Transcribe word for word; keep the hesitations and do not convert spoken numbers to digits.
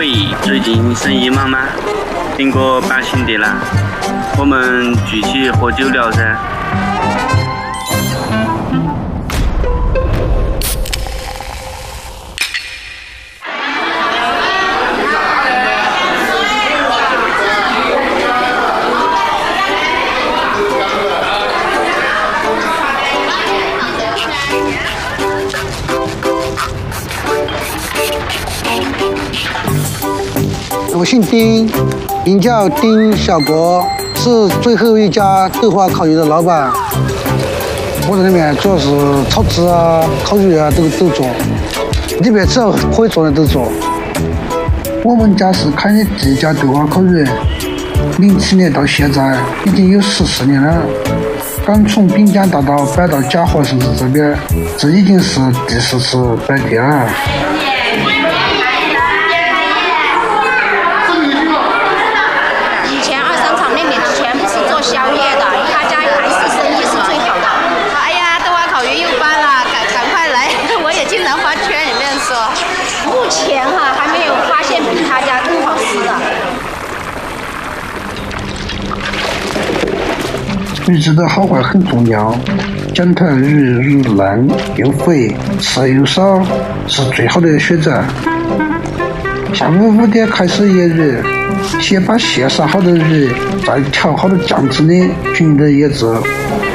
会最近生意忙吗？顶个八星的啦，我们聚起喝酒聊噻。 我姓丁，名叫丁小国，是最后一家豆花烤鱼的老板。我在里面主要是炒汁啊、烤鱼啊都都做，里面只要可以做的都做。我们家是开的第一家豆花烤鱼，零七年到现在已经有十四年了。刚从滨江大道搬到嘉禾城市这边，这已经是第四次摆店了。 宵夜的，他家还是生意是最好的。哎呀，豆花烤鱼又搬了，赶赶快来！我也经常发圈里面说，目前哈还没有发现比他家更好吃的。 鱼子的好坏很重要，江滩鱼鱼嫩又肥，刺又少，是最好的选择。下午五点开始腌鱼，先把现杀好的鱼，再调好的酱汁里均匀的腌制。